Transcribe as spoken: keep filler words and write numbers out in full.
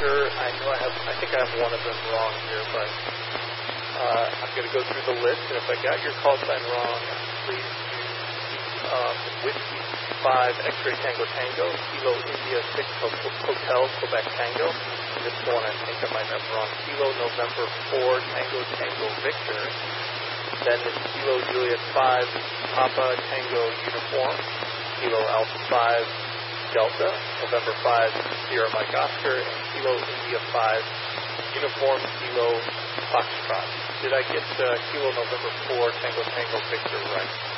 sure. I know I have, I think I have one of them wrong here, but uh, I'm going to go through the list, and if I got your call sign wrong, please use um, Whiskey five X-Ray Tango Tango, Kilo India six Hotel Quebec Tango. This one I think I might have wrong. Kilo November four Tango Tango Victor. Then it's Kilo Juliet five Papa Tango Uniform. Kilo Alpha five Delta, November five Sierra Mike Oscar, and Kilo India five Uniform Kilo Foxtrot. Did I get uh, Kilo November four Tango Tango Victor right?